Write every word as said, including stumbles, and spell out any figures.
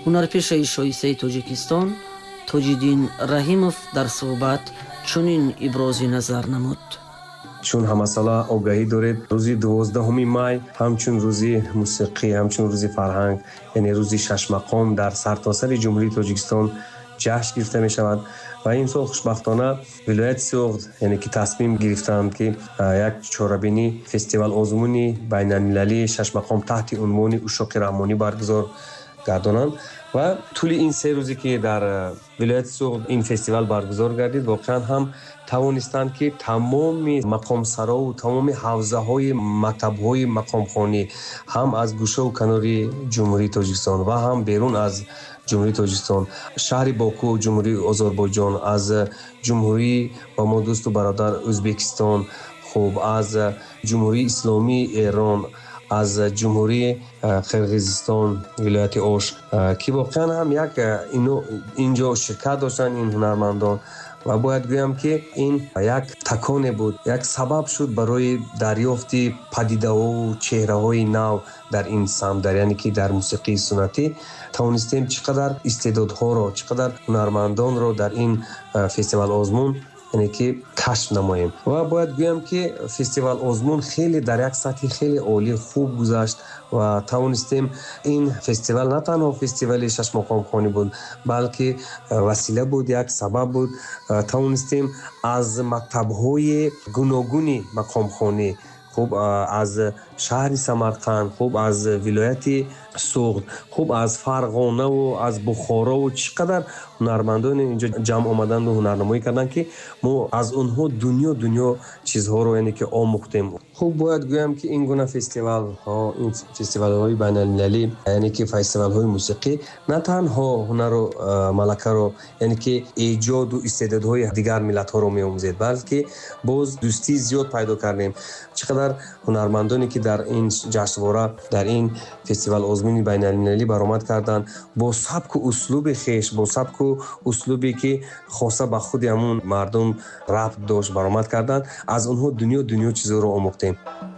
ҳунарпешаи шоистаи Тоҷикистон Тоҷиддин Раҳимов дар суҳбат чунин ибрози назар намуд. чун ҳамасола огаҳӣ доред, рӯзи дувоздаҳуми май ҳамчун рӯзи мусиқӣ, ҳамчун рӯзи фарҳанг, яъне рӯзи шашмақом дар сартосари ҷумҳурии Тоҷикистон ҷашн гирифта мешавад. ва ин сол хушбахтона вилояти Суғд яъне ки тасмим гирифтанд ки як чорабини фестивал озмуни байналмилалии шашмақом таҳти унвони Ушоқи Раҳмонӣ баргузор гардонанд. ва тӯли ин се рӯзе ки дар вилояти Суғд ин фестивал баргузор гардид, воқеан ҳам тавонистанд ки тамоми мақомсарову тамоми ҳавзаҳои мактабҳои мақомхонӣ ҳам аз гӯшаву канори ҷумҳурии Тоҷикистон ва ҳам берун аз ҷумҳурии Тоҷикистон, шаҳри Боку, ҷумҳурии Озарбойҷон, аз ҷумҳурии ба мо дӯсту бародар Ӯзбекистон, хуб аз ҷумҳурии Исломии Эрон, аз ҷумҳурии Қирғизистон, вилояти Ош, ки воқеан ҳам як инҷо ширкат доштанд ин ҳунармандон. ва бояд гӯям ки ин як таконе буд, як сабаб шуд барои дарёфти падидаҳоу чеҳраҳои нав дар ин самт, яъне ки дар мусиқии суннатӣ тавонистем чӣ қадар истеъдодҳоро, чӣ қадар ҳунармандонро дар ин фестивал озмун яъне ки кашф намоем. ва бояд гӯям ки фестивал озмун хеле дар як сатҳи хеле олӣ хуб гузашт ва тавонистем ин фестивал на танҳо фестивали шашмақомхонӣ буд, балки васила буд, як сабаб буд, тавонистем аз мактабҳои гуногуни мақомхонӣ, хуб аз шаҳри Самарқанд, хуб аз вилояти Суғд, хуб аз Фарғонаву аз Бухорову чӣ қадар ҳунармандони инҷо ҷамъ омаданду ҳунарнамоӣ карданд ки мо аз онҳо дунё дунё чизҳоро яъне ки омӯхтем. хуб бояд гӯям ки ин гуна фестивалҳо, ин фестивалҳои байналмилалӣ, яъне ки фестивалҳои мусиқӣ на танҳо ҳунару малакаро, яъне ки эҷоду истеъдодҳои дигар миллатҳоро меомӯзед, балки боз дӯстии зиёд пайдо кардем. чӣ қадар ҳунармандоне ки дар ин ҷашнвора, дар ин фестивал озмуни байналмилалӣ баромад карданд, бо сабку услуби хеш, бо сабку услубе ки хоса ба худи ҳамун мардум рабт дошт баромад карданд, аз онҳо дунё дунё чизҳоро омӯхтем.